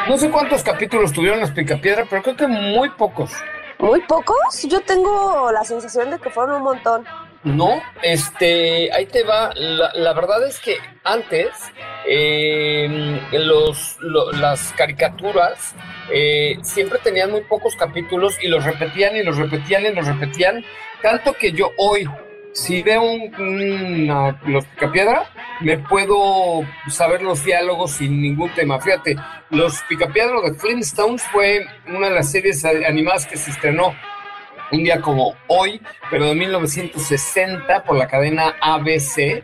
No sé cuántos capítulos tuvieron Los Picapiedra, pero creo que muy pocos. ¿Muy pocos? Yo tengo la sensación de que fueron un montón. No, ahí te va. La verdad es que antes las caricaturas siempre tenían muy pocos capítulos y los repetían y los repetían y los repetían, tanto que yo hoy, si veo Los Picapiedra, me puedo saber los diálogos sin ningún tema. Fíjate, Los Picapiedra de Flintstones fue una de las series animadas que se estrenó un día como hoy, pero de 1960 por la cadena ABC,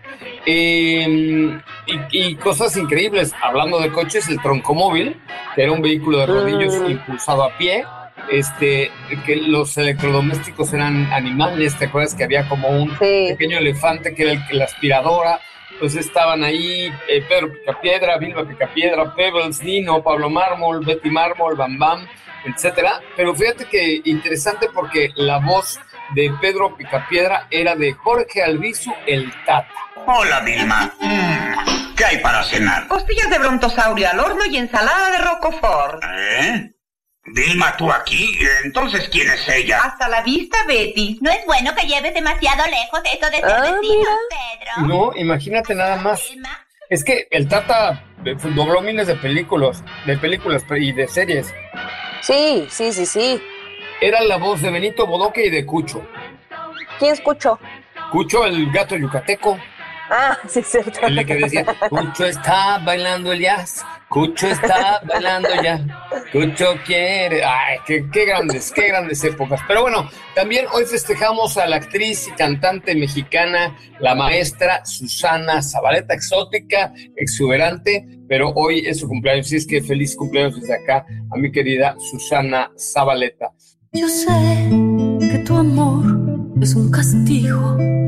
y cosas increíbles. Hablando de coches, el Troncomóvil, que era un vehículo de rodillos impulsado a pie, que los electrodomésticos eran animales. ¿Te acuerdas que había como un pequeño elefante que era la aspiradora? Pues estaban ahí Pedro Picapiedra, Vilma Picapiedra, Pebbles, Nino, Pablo Mármol, Betty Mármol, Bam Bam, etcétera. Pero fíjate que interesante, porque la voz de Pedro Picapiedra era de Jorge Albizu, el Tata. Hola, Vilma. ¿Qué hay para cenar? Costillas de brontosaurio al horno y ensalada de roquefort. Vilma, ¿tú aquí? Entonces, ¿quién es ella? Hasta la vista, Betty. No es bueno que lleves demasiado lejos eso de ser vecinos, Pedro. No, imagínate nada más. Es que el Tata dobló miles de películas y de series. Sí. Era la voz de Benito Bodoque y de Cucho. ¿Quién es Cucho? Cucho, el gato yucateco. Ah, sí, cierto. El que decía, Cucho está bailando el jazz, Cucho está bailando ya, Cucho quiere... Ay, qué grandes épocas. Pero bueno, también hoy festejamos a la actriz y cantante mexicana, la maestra Susana Zabaleta, exótica, exuberante, pero hoy es su cumpleaños, así es que feliz cumpleaños desde acá a mi querida Susana Zabaleta. Yo sé que tu amor es un castigo